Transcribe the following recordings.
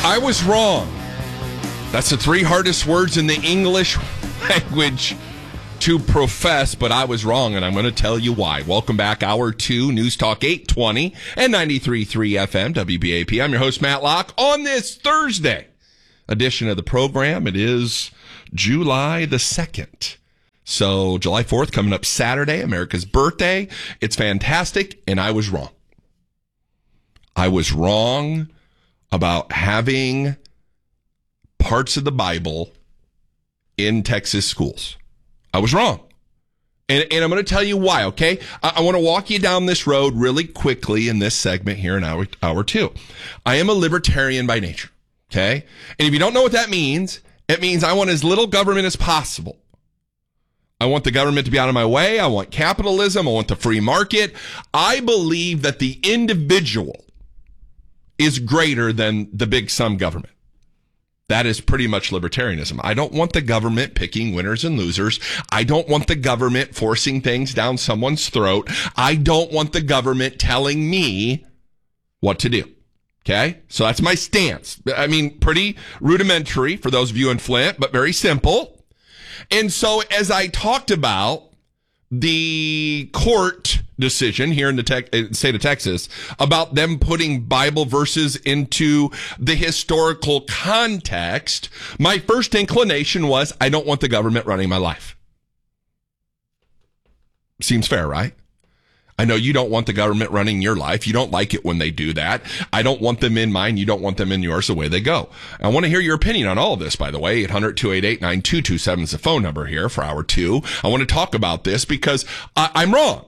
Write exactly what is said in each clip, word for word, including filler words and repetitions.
I was wrong. That's the three hardest words in the English language to profess, but I was wrong, and I'm going to tell you why. Welcome back, Hour two, News Talk eight twenty and ninety-three point three F M, W B A P. I'm your host, Matt Locke. On this Thursday edition of the program, it is July the second. So July fourth coming up Saturday, America's birthday. It's fantastic, and I was wrong. I was wrong about having parts of the Bible in Texas schools. I was wrong. And, and I'm going to tell you why, okay? I, I want to walk you down this road really quickly in this segment here in hour, hour two. I am a libertarian by nature, okay? And if you don't know what that means, it means I want as little government as possible. I want the government to be out of my way. I want capitalism. I want the free market. I believe that the individual is greater than the big sum government. That is pretty much libertarianism. I don't want the government picking winners and losers. I don't want the government forcing things down someone's throat. I don't want the government telling me what to do. Okay? So that's my stance. I mean, pretty rudimentary for those of you in Flint, but very simple. And so as I talked about the court decision here in the te- state of Texas about them putting Bible verses into the historical context, my first inclination was, I don't want the government running my life. Seems fair, right? I know you don't want the government running your life. You don't like it when they do that. I don't want them in mine. You don't want them in yours. Away they go. I want to hear your opinion on all of this, by the way. eight hundred, two eight eight, nine two two seven is the phone number here for hour two. I want to talk about this because I- I'm wrong.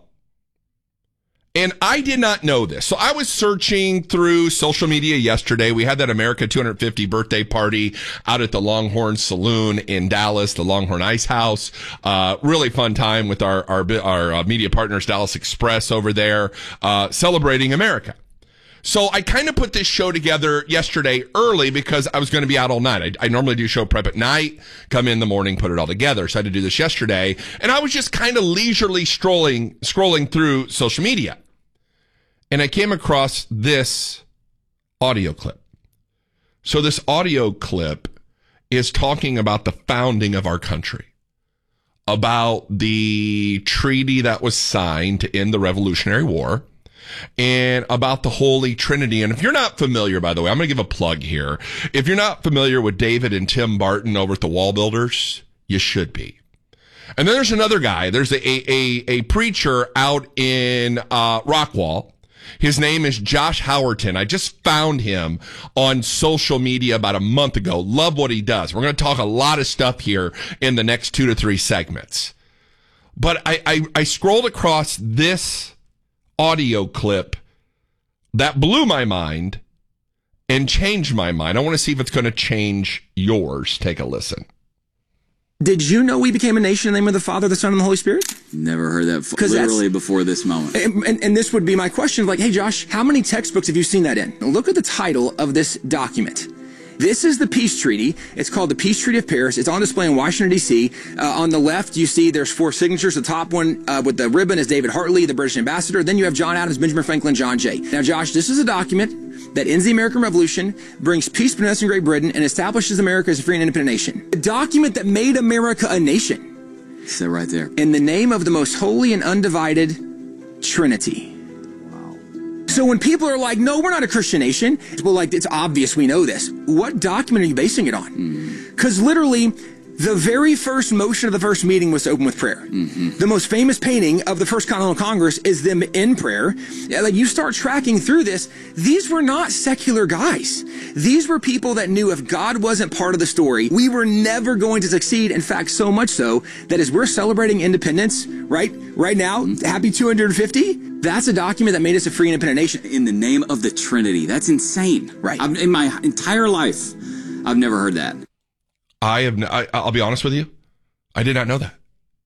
And I did not know this. So I was searching through social media yesterday. We had that America two hundred fifty birthday party out at the Longhorn Saloon in Dallas, the Longhorn Ice House. Uh, really fun time with our, our, our uh, media partners, Dallas Express over there, uh, celebrating America. So I kind of put this show together yesterday early because I was going to be out all night. I, I normally do show prep at night, come in the morning, put it all together. So I had to do this yesterday. And I was just kind of leisurely strolling, scrolling through social media. And I came across this audio clip. So this audio clip is talking about the founding of our country, about the treaty that was signed to end the Revolutionary War, and about the Holy Trinity. And if you're not familiar, by the way, I'm going to give a plug here. If you're not familiar with David and Tim Barton over at the Wall Builders, you should be. And then there's another guy. There's a, a, a preacher out in uh, Rockwall. His name is Josh Howerton. I just found him on social media about a month ago. Love what he does. We're going to talk a lot of stuff here in the next two to three segments. But I, I, I scrolled across this audio clip that blew my mind and changed my mind. I want to see if it's going to change yours. Take a listen. Did you know we became a nation in the name of the Father, the Son, and the Holy Spirit? Never heard that f- literally before this moment. And, and, and this would be my question, like, hey, Josh, how many textbooks have you seen that in? Look at the title of this document. This is the Peace Treaty. It's called the Peace Treaty of Paris. It's on display in Washington, D C. Uh, on the left, you see there's four signatures. The top one uh, with the ribbon is David Hartley, the British ambassador. Then you have John Adams, Benjamin Franklin, John Jay. Now, Josh, this is a document that ends the American Revolution, brings peace between us and Great Britain, and establishes America as a free and independent nation. A document that made America a nation. Is that right there? In the name of the most holy and undivided Trinity. So when people are like, no, we're not a Christian nation, well, like, it's obvious we know this. What document are you basing it on? Because mm. literally, the very first motion of the first meeting was to open with prayer. Mm-hmm. The most famous painting of the First Continental Congress is them in prayer. Like, you start tracking through this, these were not secular guys. These were people that knew if God wasn't part of the story, we were never going to succeed. In fact, so much so that as we're celebrating independence, right, right now, mm-hmm. happy two hundred fifty, that's a document that made us a free independent nation. In the name of the Trinity. That's insane. Right. I've, in my entire life, I've never heard that. I have. I, I'll be honest with you. I did not know that.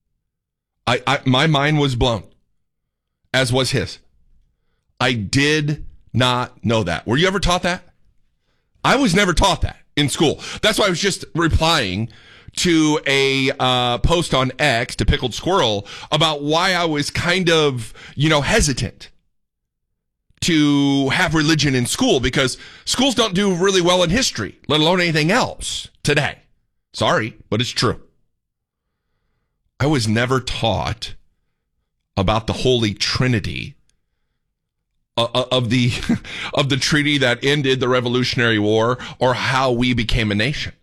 I, I my mind was blown, as was his. I did not know that. Were you ever taught that? I was never taught that in school. That's why I was just replying to a uh, post on X to Pickled Squirrel about why I was kind of, you know, hesitant to have religion in school because schools don't do really well in history, let alone anything else today. Sorry, but it's true. I was never taught about the Holy Trinity of the of the treaty that ended the Revolutionary War or how we became a nation.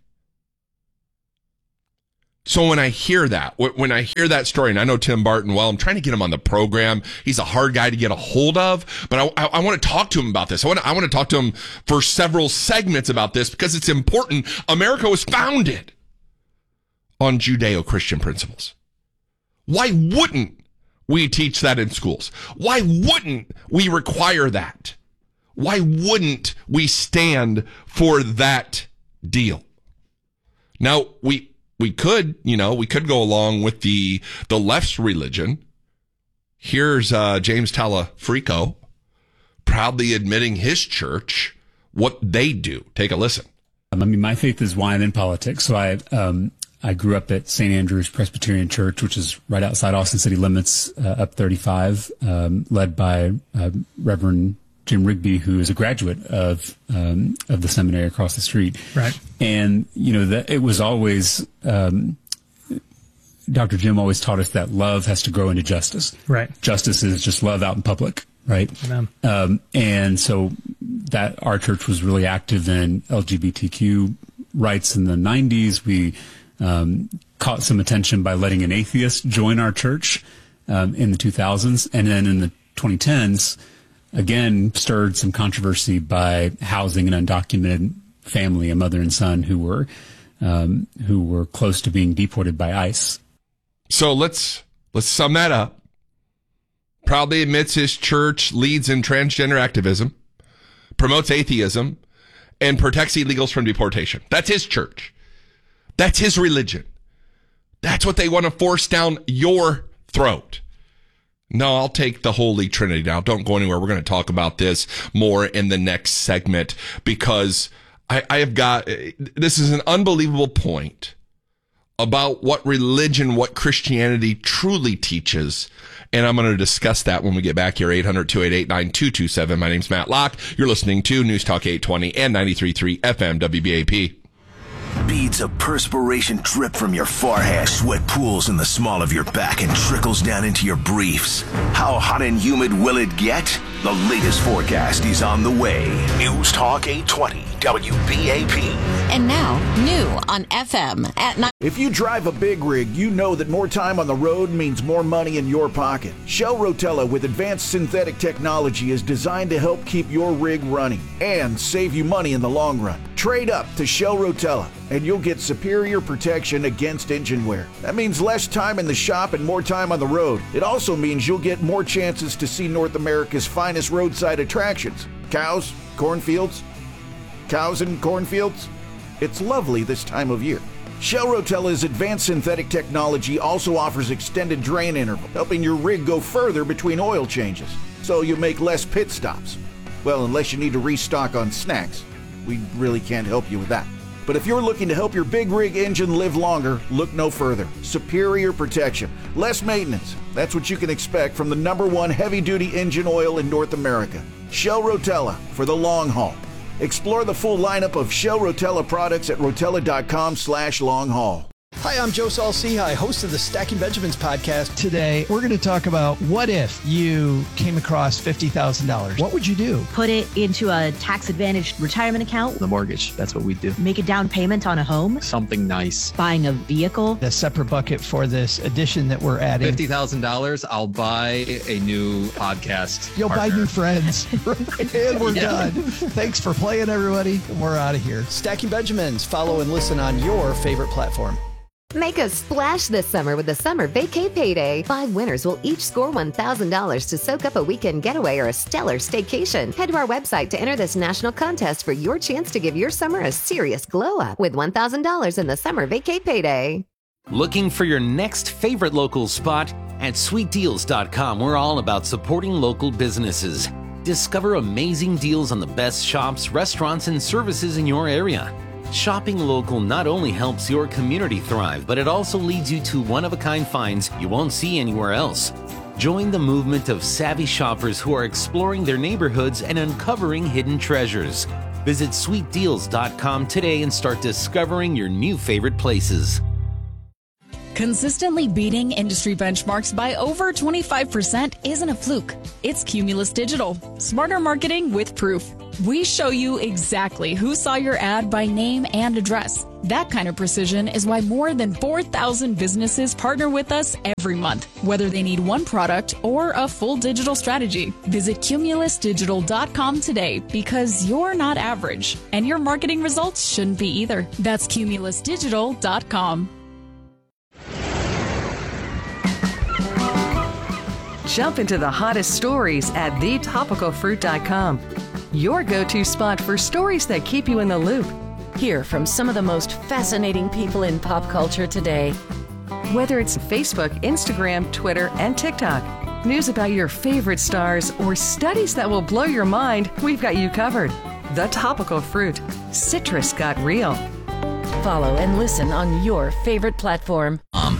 So when I hear that, when I hear that story, and I know Tim Barton well, I'm trying to get him on the program. He's a hard guy to get a hold of, but I, I, I want to talk to him about this. I want to, I want to talk to him for several segments about this because it's important. America was founded on Judeo-Christian principles. Why wouldn't we teach that in schools? Why wouldn't we require that? Why wouldn't we stand for that deal? Now, we we could, you know, we could go along with the the left's religion. Here's uh, James Talafrico proudly admitting his church, what they do. Take a listen. Um, I mean, my faith is wine and politics. So I um, I grew up at Saint Andrew's Presbyterian Church, which is right outside Austin city limits, uh, up thirty-five, um, led by uh, Reverend Jim Rigby, who is a graduate of um, of the seminary across the street. Right. And, you know, that it was always, um, Doctor Jim always taught us that love has to grow into justice. Right. Justice is just love out in public, right? Amen. Um, and so that our church was really active in L G B T Q rights in the nineties. We um, caught some attention by letting an atheist join our church um, in the two thousands. And then in the twenty tens, again, stirred some controversy by housing an undocumented family, a mother and son, who were um, who were close to being deported by ICE. So let's let's sum that up. Proudly admits his church leads in transgender activism, promotes atheism, and protects illegals from deportation. That's his church. That's his religion. That's what they want to force down your throat. No, I'll take the Holy Trinity now. Don't go anywhere. We're going to talk about this more in the next segment because I, I have got, this is an unbelievable point about what religion, what Christianity truly teaches. And I'm going to discuss that when we get back here. eight hundred, two eight eight, nine two two seven. My name's Matt Locke. You're listening to News Talk eight twenty and ninety-three point three F M W B A P. Beads of perspiration drip from your forehead. Sweat pools in the small of your back and trickles down into your briefs. How hot and humid will it get? The latest forecast is on the way. News Talk eight twenty W B A P. And now, new on F M at night. If you drive a big rig, you know that more time on the road means more money in your pocket. Shell Rotella with advanced synthetic technology is designed to help keep your rig running and save you money in the long run. Trade up to Shell Rotella and you'll get superior protection against engine wear. That means less time in the shop and more time on the road. It also means you'll get more chances to see North America's finest roadside attractions. Cows, cornfields, cows and cornfields. It's lovely this time of year. Shell Rotella's advanced synthetic technology also offers extended drain interval, helping your rig go further between oil changes, so you make less pit stops. Well, unless you need to restock on snacks. We really can't help you with that. But if you're looking to help your big rig engine live longer, look no further. Superior protection, less maintenance. That's what you can expect from the number one heavy-duty engine oil in North America. Shell Rotella for the long haul. Explore the full lineup of Shell Rotella products at rotella.com slash long haul. Hi, I'm Joe Saul-Sehy, host of the Stacking Benjamins podcast. Today, we're going to talk about what if you came across fifty thousand dollars? What would you do? Put it into a tax-advantaged retirement account. The mortgage, that's what we do. Make a down payment on a home. Something nice. Buying a vehicle. A separate bucket for this edition that we're adding. fifty thousand dollars, I'll buy a new podcast You'll partner. buy new friends. And we're Yeah. done. Thanks for playing, everybody. We're out of here. Stacking Benjamins. Follow and listen on your favorite platform. Make a splash this summer with the Summer Vacay Payday. Five winners will each score one thousand dollars to soak up a weekend getaway or a stellar staycation. Head to our website to enter this national contest for your chance to give your summer a serious glow up with one thousand dollars in the Summer Vacay Payday. Looking for your next favorite local spot? At sweet deals dot com, we're all about supporting local businesses. Discover amazing deals on the best shops, restaurants, and services in your area. Shopping local not only helps your community thrive, but it also leads you to one-of-a-kind finds you won't see anywhere else. Join the movement of savvy shoppers who are exploring their neighborhoods and uncovering hidden treasures. Visit sweet deals dot com today and start discovering your new favorite places. Consistently beating industry benchmarks by over twenty-five percent isn't a fluke. It's Cumulus Digital. Smarter marketing with proof. We show you exactly who saw your ad by name and address. That kind of precision is why more than four thousand businesses partner with us every month, whether they need one product or a full digital strategy. Visit Cumulus Digital dot com today because you're not average, and your marketing results shouldn't be either. That's Cumulus Digital dot com. Jump into the hottest stories at the topical fruit dot com. Your go-to spot for stories that keep you in the loop. Hear from some of the most fascinating people in pop culture today. Whether it's Facebook, Instagram, Twitter, and TikTok, news about your favorite stars, or studies that will blow your mind, we've got you covered. The Topical Fruit. Citrus got real. Follow and listen on your favorite platform. Um.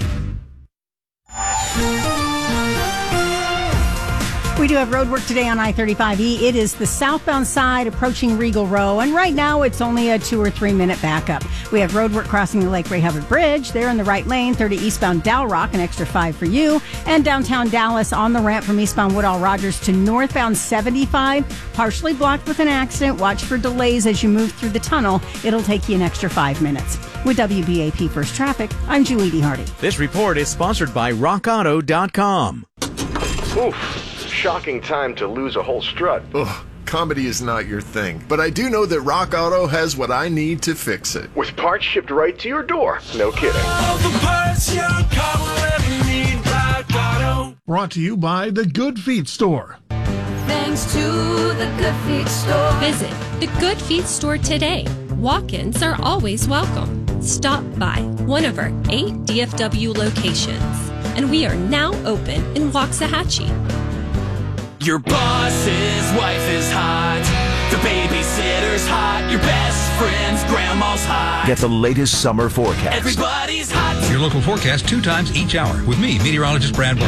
We do have road work today on I thirty-five E. It is the southbound side approaching Regal Row, and right now it's only a two or three minute backup. We have road work crossing the Lake Ray Hubbard Bridge. They're in the right lane, thirty eastbound Dow Rock, an extra five for you. And downtown Dallas on the ramp from eastbound Woodall Rogers to northbound seventy-five, partially blocked with an accident. Watch for delays as you move through the tunnel. It'll take you an extra five minutes. With W B A P First Traffic, I'm Julie D. Hardy. This report is sponsored by rock auto dot com. Oof. Shocking time to lose a whole strut. Ugh, comedy is not your thing, but I do know that Rock Auto has what I need to fix it. With parts shipped right to your door. No kidding. All the parts your car will ever need, Rock Auto. Brought to you by The Good Feet Store. Thanks to The Good Feet Store. Visit The Good Feet Store today. Walk-ins are always welcome. Stop by one of our eight D F W locations. And we are now open in Waxahachie. Your boss's wife is hot. The babysitter's hot. Your best friend's grandma's hot. Get the latest summer forecast. Everybody's hot. Your local forecast two times each hour with me, meteorologist Brad Barker.